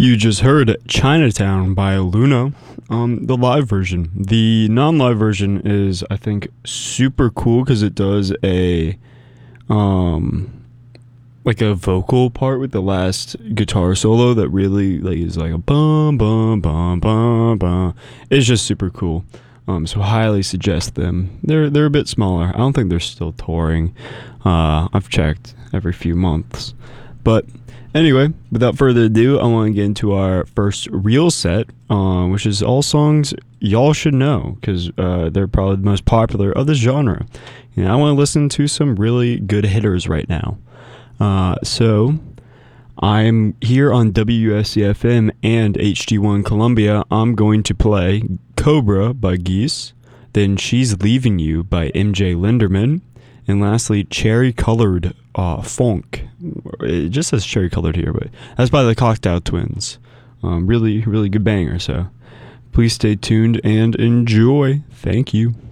You just heard Chinatown by Luna, the live version. The non-live version is, I think, super cool because it does like a vocal part with the last guitar solo that really like is like a bum bum bum bum bum. It's just super cool. So highly suggest them. They're a bit smaller. I don't think they're still touring. I've checked every few months, but anyway, without further ado, I want to get into our first real set, which is all songs y'all should know because they're probably the most popular of this genre. And I want to listen to some really good hitters right now. So I'm here on WSCFM and HD1 Columbia. I'm going to play Cobra by Geese, then She's Leaving You by MJ Linderman, and lastly Cherry Colored Funk. It just says Cherry Colored here, but that's by the Cocktail Twins. Really good banger, so please stay tuned and enjoy. Thank you.